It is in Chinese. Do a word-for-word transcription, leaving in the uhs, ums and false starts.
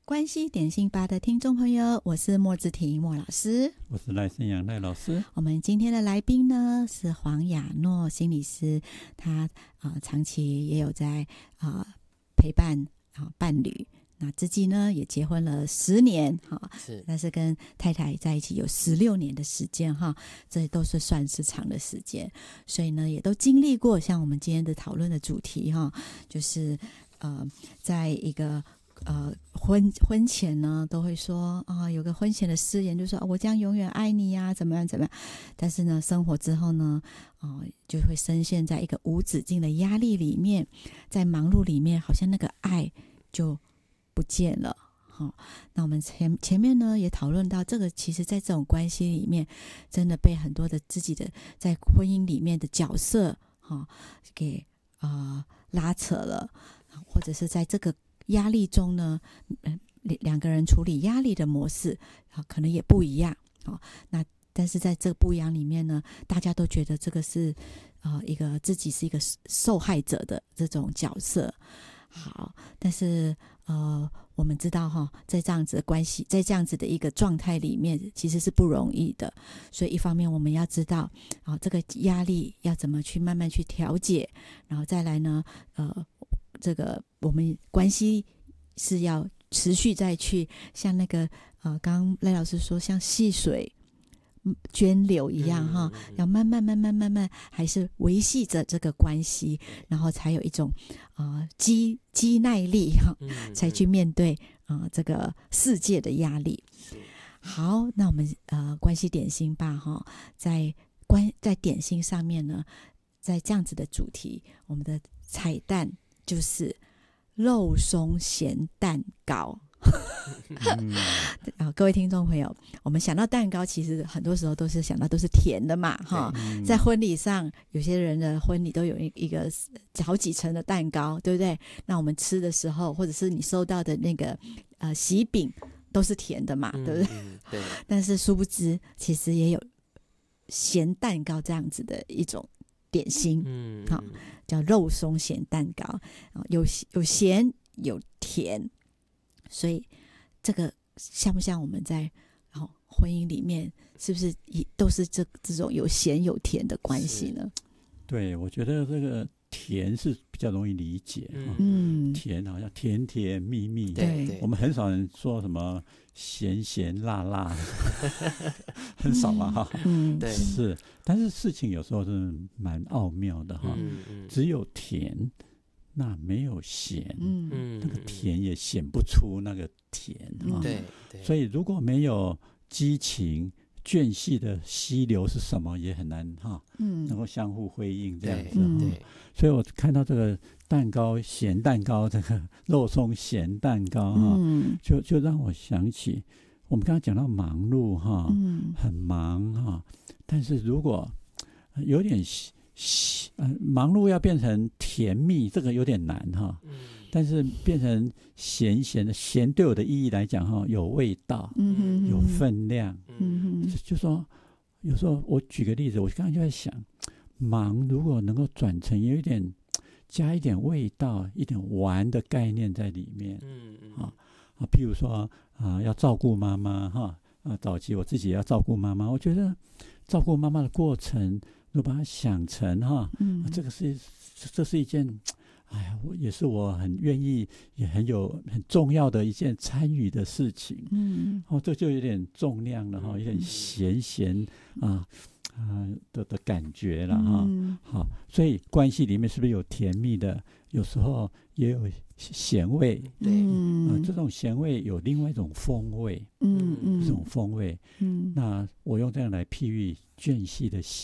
关系点心吧的听众朋友，我是莫志婷莫老师， 我是赖声阳赖老师。 我们今天的来宾呢是黄雅诺心理师，他、呃、长期也有在、呃、陪伴、呃、伴侣，那自己呢也结婚了十年，是但是跟太太在一起有十六年的时间哈，这都是算是长的时间，所以呢也都经历过像我们今天的讨论的主题哈，就是呃在一个呃婚婚前呢都会说啊，有个婚前的誓言，就说、啊、我将永远爱你呀、啊，怎么样怎么样，但是呢生活之后呢啊、呃、就会深陷在一个无止境的压力里面，在忙碌里面好像那个爱就不见了。好，那我们前前面呢也讨论到，这个其实在这种关系里面，真的被很多的自己的在婚姻里面的角色哈给呃拉扯了，或者是在这个压力中呢，两个人处理压力的模式啊可能也不一样。好，那但是在这个不一样里面呢，大家都觉得这个是呃一个自己是一个受害者的这种角色。好，但是呃，我们知道哈，在这样子的关系，在这样子的一个状态里面，其实是不容易的。所以一方面我们要知道啊、呃，这个压力要怎么去慢慢去调节，然后再来呢，呃，这个我们关系是要持续再去像那个呃，刚刚赖老师说，像细水涓流一样哈、嗯嗯，要慢慢慢慢慢慢还是维系着这个关系，然后才有一种呃肌肌耐力哈、嗯嗯，才去面对呃这个世界的压力。好，那我们呃关系点心吧哈，在关在点心上面呢，在这样子的主题，我们的彩蛋就是肉松咸蛋糕。嗯啊、各位听众朋友，我们想到蛋糕，其实很多时候都是想到都是甜的嘛，哈、嗯。在婚礼上，有些人的婚礼都有一个好几层的蛋糕，对不对？那我们吃的时候，或者是你收到的那个呃喜饼，都是甜的嘛，嗯、对不对？嗯、对。但是殊不知，其实也有咸蛋糕这样子的一种点心，嗯，好、哦，叫肉松咸蛋糕，有有咸有甜。所以这个像不像我们在、哦、婚姻里面是不是都是 这, 这种有咸有甜的关系呢？ 对，我觉得这个甜是比较容易理解、 嗯、 甜好像甜甜蜜蜜， 对， 我们很少人说什么咸咸辣辣很少嘛哈、 嗯， 对，是，但是事情有时候是蛮奥妙的哈、嗯嗯，只有甜那没有咸，嗯，那个甜也显不出那个甜，嗯，对，所以如果没有激情倦隙的溪流是什么也很难哈，嗯，能够相互辉映这样子，对，对，所以我看到这个蛋糕咸蛋糕，这个肉松咸蛋糕哈，嗯，就就让我想起我们刚刚讲到忙碌哈，嗯，很忙哈，但是如果有点呃，忙碌要变成甜蜜，这个有点难哈、嗯。但是变成咸咸的，咸对我的意义来讲哈，有味道，嗯哼哼，有分量，嗯哼，就说有時候我舉個例子，我剛剛就在想，忙如果能夠轉成有一點加一點味道，一點玩的概念在裡面，嗯嗯，啊啊，譬如說啊，要照顧媽媽哈，啊，早期我自己也要照顧媽媽，我覺得照顧媽媽的過程，如果把它想成哈，嗯，啊，這個是這是一件。哎呀，我也是我很願意，也很有很重要的一件參與的事情。嗯，哦，這就有點重量了哈，有點鹹鹹啊啊的的感覺了哈。嗯，好，所以關係裡面是不是有甜蜜的？有時候也有鹹味。對，嗯，啊，這種鹹味有另外一種風味。嗯嗯，這種風味。嗯，那我用這樣來譬喻倦隙的